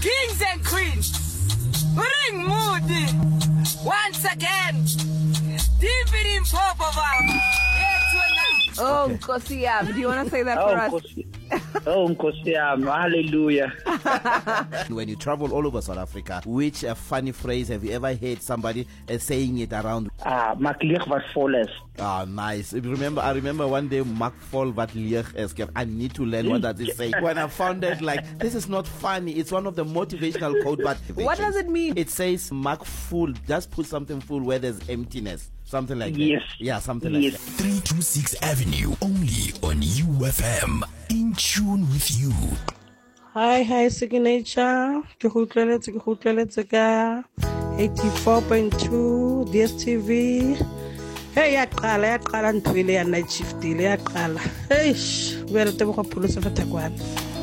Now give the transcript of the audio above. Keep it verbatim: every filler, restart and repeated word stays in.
Kings and queens, bring moody once again. Deep in Popoval. Oh, Kosiam, do you want to say that for oh, us? Oh, Kosiam, hallelujah. When you travel all over South Africa, which uh, funny phrase have you ever heard somebody uh, saying it around? Ah, Maak lieg wat vol is. Ah, nice. Remember, I remember one day Maak vol wat lieg is. I need to learn what does it say. When I found it, like, this is not funny. It's one of the motivational quote. But what does it mean? It says Maak full. Just put something full where there's emptiness. Something like yes. that. Yeah, something yes. like that. three two six Avenue, only on U F M. In tune with you. Hi, hi, Signature. Ke go tleletse ke go tleletse ka eighty-four point two D S T V. Hey, ya qala ya qala ntwele ya night shift ile ya qala. Eish, wena tebe go pholosa fa thakwana.